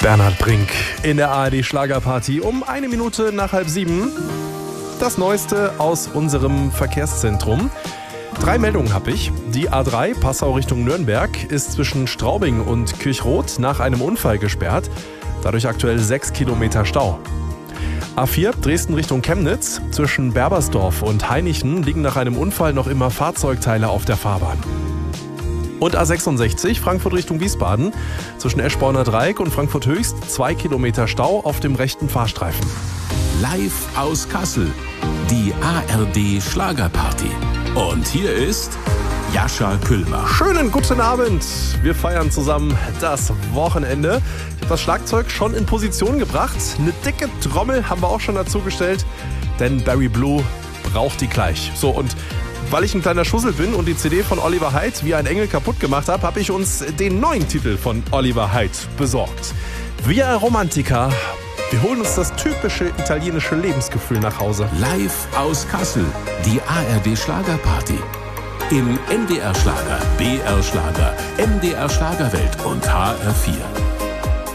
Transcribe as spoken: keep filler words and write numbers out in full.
Bernhard Brink in der A R D Schlagerparty um eine Minute nach halb sieben. Das Neueste aus unserem Verkehrszentrum. Drei Meldungen habe ich. Die A drei Passau Richtung Nürnberg ist zwischen Straubing und Kirchroth nach einem Unfall gesperrt. Dadurch aktuell sechs Kilometer Stau. A vier Dresden Richtung Chemnitz. Zwischen Berbersdorf und Hainichen liegen nach einem Unfall noch immer Fahrzeugteile auf der Fahrbahn. Und A sechsundsechzig Frankfurt Richtung Wiesbaden. Zwischen Eschborner Dreieck und Frankfurt Höchst zwei Kilometer Stau auf dem rechten Fahrstreifen. Live aus Kassel, die A R D Schlagerparty. Und hier ist Jascha Küllmer. Schönen guten Abend. Wir feiern zusammen das Wochenende. Ich habe das Schlagzeug schon in Position gebracht. Eine dicke Trommel haben wir auch schon dazugestellt, denn Barry Blue braucht die gleich. So, und weil ich ein kleiner Schussel bin und die C D von Oliver Hyde wie ein Engel kaputt gemacht habe, habe ich uns den neuen Titel von Oliver Hyde besorgt. Via Romantica. Wir holen uns das typische italienische Lebensgefühl nach Hause. Live aus Kassel, die A R D Schlagerparty. Im N D R Schlager, B R Schlager, M D R Schlagerwelt und H R vier.